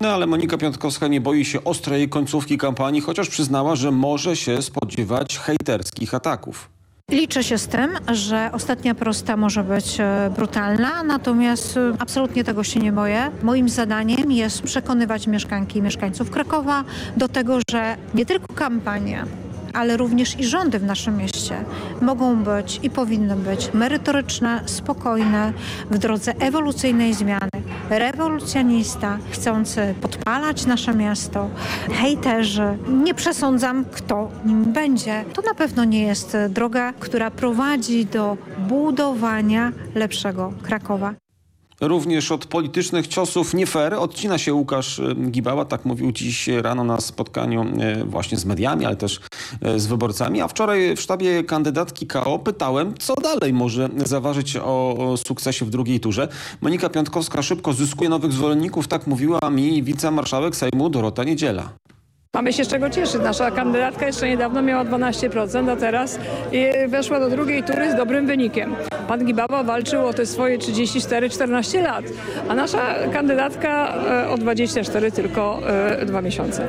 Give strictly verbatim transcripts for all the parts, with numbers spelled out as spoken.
No ale Monika Piontkowska nie boi się ostrej końcówki kampanii, chociaż przyznała, że może się spodziewać hejterskich ataków. Liczę się z tym, że ostatnia prosta może być brutalna, natomiast absolutnie tego się nie boję. Moim zadaniem jest przekonywać mieszkanki i mieszkańców Krakowa do tego, że nie tylko kampania, ale również i rządy w naszym mieście mogą być i powinny być merytoryczne, spokojne, w drodze ewolucyjnej zmiany. Rewolucjonista chcący podpalać nasze miasto, hejterzy, nie przesądzam, kto nim będzie. To na pewno nie jest droga, która prowadzi do budowania lepszego Krakowa. Również od politycznych ciosów nie fair odcina się Łukasz Gibała, tak mówił dziś rano na spotkaniu właśnie z mediami, ale też z wyborcami. A wczoraj w sztabie kandydatki K O pytałem, co dalej może zaważyć o sukcesie w drugiej turze. Monika Piontkowska szybko zyskuje nowych zwolenników, tak mówiła mi wicemarszałek Sejmu Dorota Niedziela. Mamy się z czego cieszyć. Nasza kandydatka jeszcze niedawno miała dwanaście procent, a teraz weszła do drugiej tury z dobrym wynikiem. Pan Gibała walczył o te swoje trzydzieści cztery czternaście lat, a nasza kandydatka o dwadzieścia cztery tylko dwa miesiące.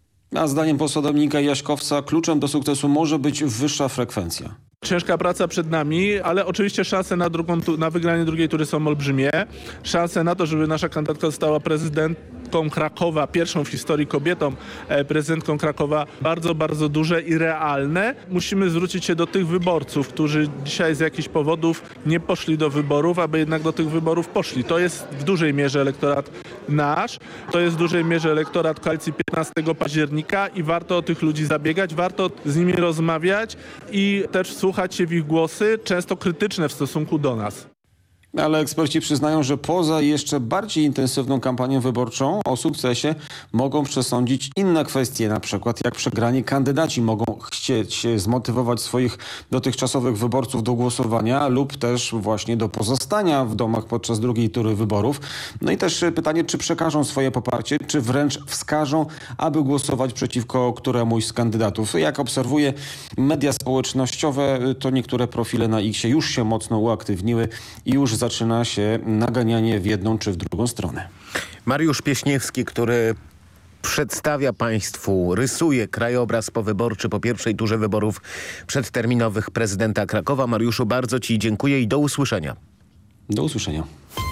A zdaniem posła Dominika Jaśkowca kluczem do sukcesu może być wyższa frekwencja. Ciężka praca przed nami, ale oczywiście szanse na, drugą, na wygranie drugiej tury są olbrzymie. Szanse na to, żeby nasza kandydatka została prezydentką Krakowa, pierwszą w historii kobietą prezydentką Krakowa, bardzo, bardzo duże i realne. Musimy zwrócić się do tych wyborców, którzy dzisiaj z jakichś powodów nie poszli do wyborów, aby jednak do tych wyborów poszli. To jest w dużej mierze elektorat nasz, to jest w dużej mierze elektorat koalicji piętnastego października i warto o tych ludzi zabiegać, warto z nimi rozmawiać i też słuchać się w ich głosy, często krytyczne w stosunku do nas. Ale eksperci przyznają, że poza jeszcze bardziej intensywną kampanią wyborczą o sukcesie mogą przesądzić inne kwestie, na przykład jak przegrani kandydaci mogą chcieć zmotywować swoich dotychczasowych wyborców do głosowania lub też właśnie do pozostania w domach podczas drugiej tury wyborów. No i też pytanie, czy przekażą swoje poparcie, czy wręcz wskażą, aby głosować przeciwko któremuś z kandydatów. Jak obserwuję media społecznościowe, to niektóre profile na X-ie już się mocno uaktywniły i już zaczyna się naganianie w jedną czy w drugą stronę. Mariusz Pieśniewski, który przedstawia państwu, rysuje krajobraz powyborczy po pierwszej turze wyborów przedterminowych prezydenta Krakowa. Mariuszu, bardzo ci dziękuję i do usłyszenia. Do usłyszenia.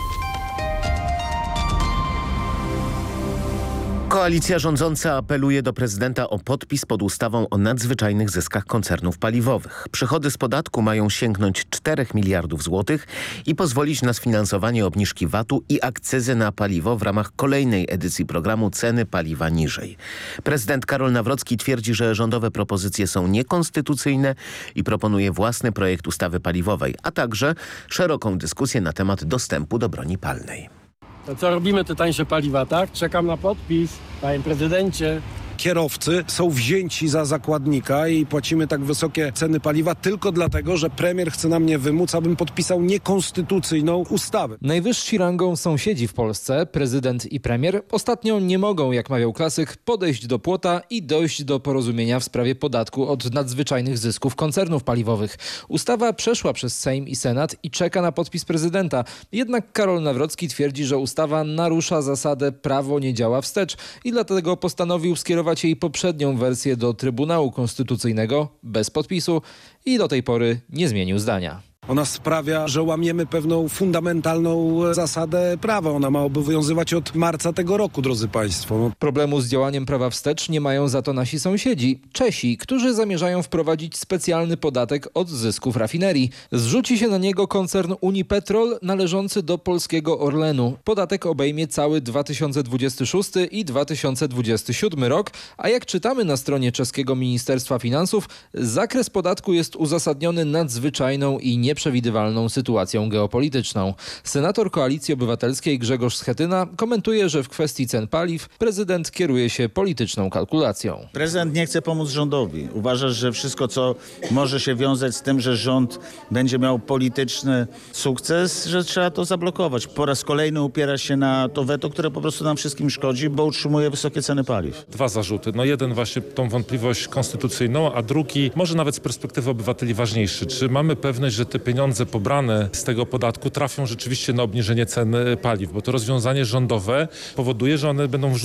Koalicja rządząca apeluje do prezydenta o podpis pod ustawą o nadzwyczajnych zyskach koncernów paliwowych. Przychody z podatku mają sięgnąć czterech miliardów złotych i pozwolić na sfinansowanie obniżki vatu i akcyzy na paliwo w ramach kolejnej edycji programu Ceny paliwa niżej. Prezydent Karol Nawrocki twierdzi, że rządowe propozycje są niekonstytucyjne i proponuje własny projekt ustawy paliwowej, a także szeroką dyskusję na temat dostępu do broni palnej. To co robimy, te tańsze paliwa, tak? Czekam na podpis, panie prezydencie. Kierowcy są wzięci za zakładnika i płacimy tak wysokie ceny paliwa tylko dlatego, że premier chce na mnie wymóc, abym podpisał niekonstytucyjną ustawę. Najwyżsi rangą sąsiedzi w Polsce, prezydent i premier, ostatnio nie mogą, jak mawiał klasyk, podejść do płota i dojść do porozumienia w sprawie podatku od nadzwyczajnych zysków koncernów paliwowych. Ustawa przeszła przez Sejm i Senat i czeka na podpis prezydenta. Jednak Karol Nawrocki twierdzi, że ustawa narusza zasadę prawo nie działa wstecz i dlatego postanowił skierować jej poprzednią wersję do Trybunału Konstytucyjnego bez podpisu i do tej pory nie zmienił zdania. Ona sprawia, że łamiemy pewną fundamentalną zasadę prawa. Ona ma obowiązywać od marca tego roku, drodzy państwo. Problemu z działaniem prawa wstecz nie mają za to nasi sąsiedzi, Czesi, którzy zamierzają wprowadzić specjalny podatek od zysków rafinerii. Zrzuci się na niego koncern Unipetrol należący do polskiego Orlenu. Podatek obejmie cały dwa tysiące dwudziesty szósty i dwa tysiące dwudziesty siódmy rok, a jak czytamy na stronie czeskiego Ministerstwa Finansów, zakres podatku jest uzasadniony nadzwyczajną i nie przewidywalną sytuacją geopolityczną. Senator Koalicji Obywatelskiej Grzegorz Schetyna komentuje, że w kwestii cen paliw prezydent kieruje się polityczną kalkulacją. Prezydent nie chce pomóc rządowi. Uważa, że wszystko, co może się wiązać z tym, że rząd będzie miał polityczny sukces, że trzeba to zablokować. Po raz kolejny upiera się na to weto, które po prostu nam wszystkim szkodzi, bo utrzymuje wysokie ceny paliw. Dwa zarzuty. No jeden właśnie tą wątpliwość konstytucyjną, a drugi może nawet z perspektywy obywateli ważniejszy. Czy mamy pewność, że te pieniądze pobrane z tego podatku trafią rzeczywiście na obniżenie cen paliw, bo to rozwiązanie rządowe powoduje, że one będą